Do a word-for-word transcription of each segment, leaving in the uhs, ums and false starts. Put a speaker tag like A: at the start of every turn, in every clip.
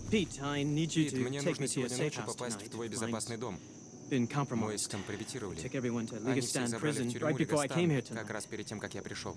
A: Пит, мне нужно сегодня ночью попасть в твой безопасный дом. Мой скомпрометировали. Они всех забрали в тюрьму Легостан, как раз перед тем, как я пришел.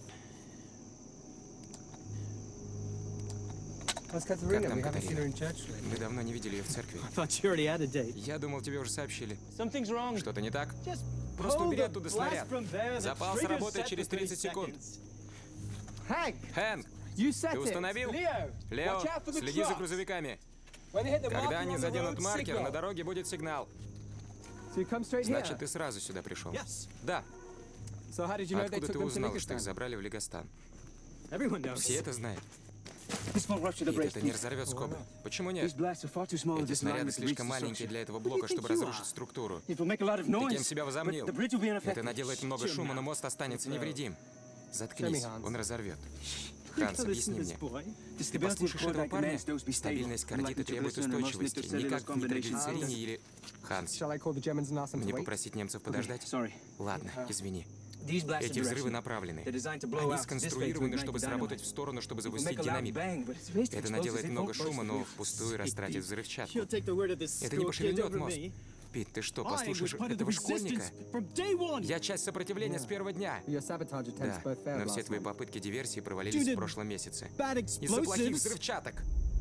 A: Как там Катарина? Мы давно не видели ее в церкви. Я думал, тебе уже сообщили. Что-то не так? Просто убери оттуда снаряд. Запал сработает через тридцать секунд. Хэнк, ты установил? Лео, следи за грузовиками. Когда они заденут маркер, на дороге будет сигнал. Значит, ты сразу сюда пришел? Да. Откуда ты узнал, что их забрали в Легостан? Все это знают. И это не разорвет скобы. Почему нет? Эти снаряды слишком маленькие для этого блока, чтобы разрушить структуру. Ты кем себя возомнил? Это наделает много шума, но мост останется невредим. Заткнись, он разорвет. Ханс, объясни мне. Ты послушаешь этого парня? Стабильность кардита требует устойчивости, не как в нитроглицерине или... Ханс, мне попросить немцев подождать? Ладно, извини. Эти взрывы направлены. Они сконструированы, чтобы сработать в сторону, чтобы запустить динамит. Это наделает много шума, но впустую растратит взрывчатку. Это не пошевельнет мост. Пит, ты что, послушаешь этого школьника? Я часть сопротивления с первого дня. Да, но все твои попытки диверсии провалились в прошлом месяце. Из-за плохих взрывчаток.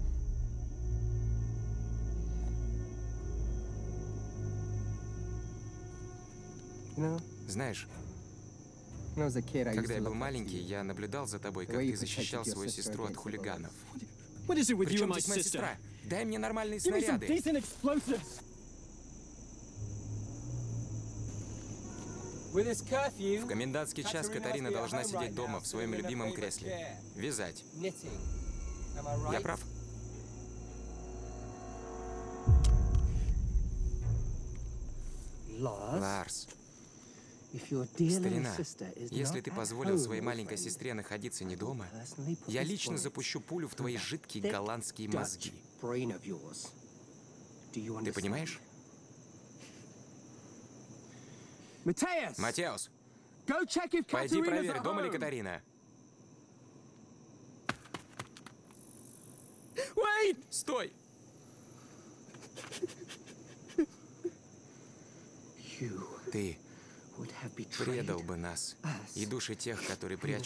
A: Знаешь, когда я был маленький, я наблюдал за тобой, как ты защищал свою сестру от хулиганов. Причем здесь моя сестра? Дай мне нормальные снаряды. В комендантский час Катарина должна сидеть дома в своем любимом кресле. Вязать. Я прав? Ларс. Старина, если ты позволил своей маленькой сестре находиться не дома, я лично запущу пулю в твои жидкие голландские мозги. Ты понимаешь? Матеус, пойди проверь, дома ли Катарина. Стой! Ты предал бы нас и души тех, которые прячут